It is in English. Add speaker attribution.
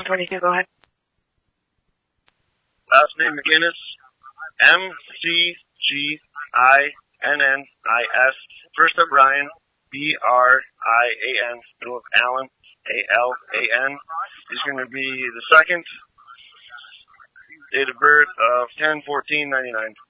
Speaker 1: 22, go ahead.
Speaker 2: Last name McGinnis, McGinnis. First of Brian, Brian. Middle of Allen, Alan. Is going to be the second. Date of birth of 10/14/99.